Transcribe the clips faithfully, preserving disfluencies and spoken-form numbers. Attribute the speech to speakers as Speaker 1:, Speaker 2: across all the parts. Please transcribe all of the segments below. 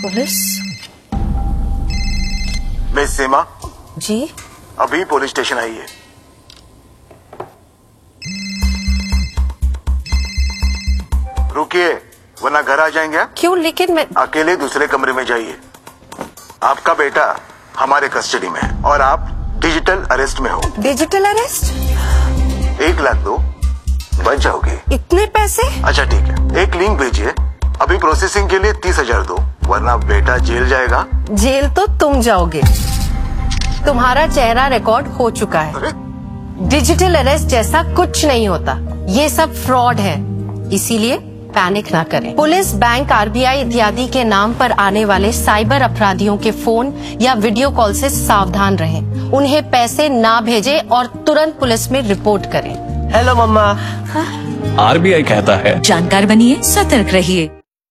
Speaker 1: Police?
Speaker 2: Miss सीमा
Speaker 1: जी?
Speaker 2: अभी police station आई है। रुकिए वरना घर आ जाएंगे।
Speaker 1: क्यों? लेकिन मैं
Speaker 2: अकेले दूसरे कमरे में जाइए। आपका बेटा हमारे कस्टडी में है और आप डिजिटल अरेस्ट में हो।
Speaker 1: Digital arrest?
Speaker 2: एक लाख दो, बच जाओगे।
Speaker 1: इतने पैसे?
Speaker 2: अच्छा ठीक है, एक लिंक भेजिए। अभी प्रोसेसिंग के लिए तीस हजार दो, वरना बेटा जेल जाएगा।
Speaker 1: जेल तो तुम जाओगे। तुम्हारा चेहरा रिकॉर्ड हो चुका है।
Speaker 2: अरे
Speaker 1: डिजिटल अरेस्ट जैसा कुछ नहीं होता, ये सब फ्रॉड है। इसीलिए पैनिक ना करें। पुलिस, बैंक, आरबीआई इत्यादि के नाम पर आने वाले साइबर अपराधियों के फोन या वीडियो कॉल से सावधान रहें। उन्हें पैसे ना भेजें और तुरंत पुलिस में रिपोर्ट करें।
Speaker 3: हेलो मम्मा।
Speaker 4: आरबीआई कहता है,
Speaker 5: जानकार बनिए, सतर्क रहिए।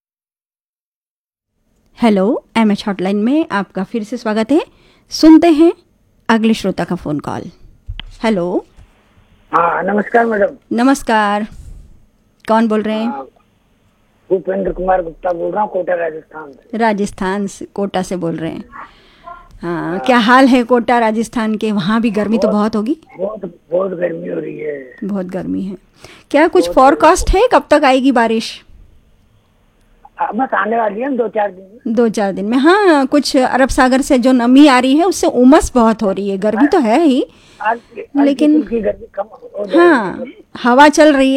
Speaker 6: हेलो, एमएच हॉटलाइन में आपका फिर से स्वागत है। सुनते हैं अगले श्रोता का फोन कॉल। हेलो।
Speaker 7: हाँ नमस्कार मैडम।
Speaker 6: नमस्कार, कौन बोल रहे हैं?
Speaker 7: भूपेंद्र कुमार गुप्ता बोल रहा हूँ, कोटा राजस्थान से।
Speaker 6: राजस्थान से, कोटा से बोल रहे हैं। हाँ, क्या हाल है कोटा राजस्थान के? वहाँ भी गर्मी तो बहुत होगी।
Speaker 7: बहुत बहुत गर्मी हो रही है।
Speaker 6: बहुत गर्मी है। क्या कुछ फोरकास्ट है, कब तक आएगी बारिश?
Speaker 7: आ, बस आने वाली है दो चार दिन में।
Speaker 6: दो चार दिन में। हाँ, कुछ अरब सागर से जो नमी आ रही है उससे उमस बहुत हो रही है। गर्मी तो है ही,
Speaker 7: आज,
Speaker 6: लेकिन
Speaker 7: आज की गर्मी कम हो जाएगी।
Speaker 6: हाँ, हवा चल रही है।